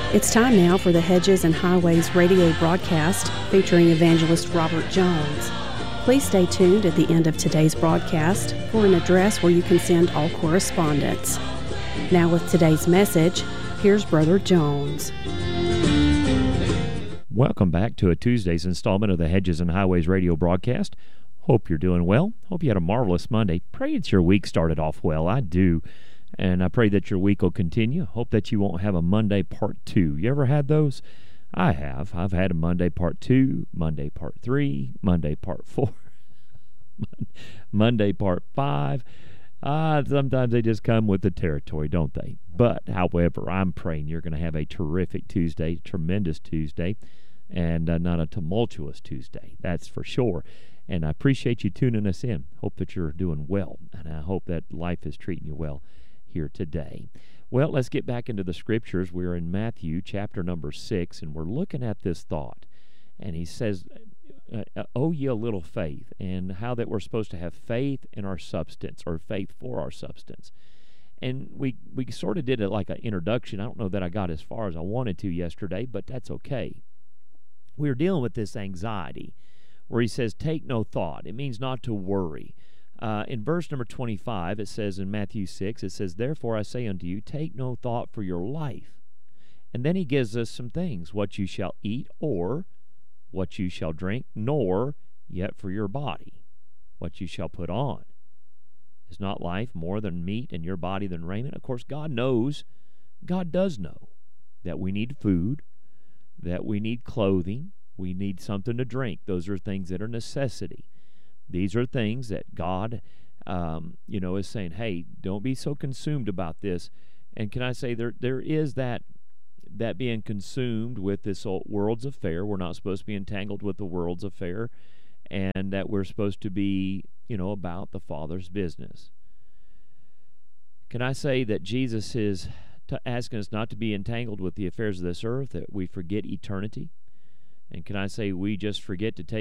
It's time now for the Hedges and Highways radio broadcast featuring evangelist Robert Jones. Please stay tuned at the end of today's broadcast for an address where you can send all correspondence. Now with today's message, here's Brother Jones. Welcome back to a Tuesday's installment of the Hedges and Highways radio broadcast. Hope you're doing well. Hope you had a marvelous Monday. Pray that your week started off well. I do. And I pray that your week will continue. Hope that you won't have a Monday part 2. You ever had those? I have. I've had a Monday part 2, Monday part 3, Monday part 4, Monday part 5. Sometimes they just come with the territory, don't they? But, however, I'm praying you're going to have a terrific Tuesday, tremendous Tuesday, and not a tumultuous Tuesday. That's for sure. And I appreciate you tuning us in. Hope that you're doing well, and I hope that life is treating you well here today. Well, let's get back into the scriptures. We're in Matthew chapter number 6, and we're looking at this thought. And he says, "O ye a little faith," and how that we're supposed to have faith in our substance, or faith for our substance. And we sort of did it like an introduction. I don't know that I got as far as I wanted to yesterday, but that's okay. We're dealing with this anxiety, where he says, take no thought. It means not to worry. In verse number 25, it says in Matthew 6, it says, "Therefore I say unto you, take no thought for your life." And then he gives us some things, what you shall eat, or what you shall drink, nor yet for your body, what you shall put on. Is not life more than meat, and your body than raiment? Of course, God knows, God does know that we need food, that we need clothing, we need something to drink. Those are things that are necessity. These are things that God, is saying, hey, don't be so consumed about this. And can I say there is that being consumed with this world's affair. We're not supposed to be entangled with the world's affair, and that we're supposed to be, about the Father's business. Can I say that Jesus is asking us not to be entangled with the affairs of this earth, that we forget eternity? And can I say we just forget to take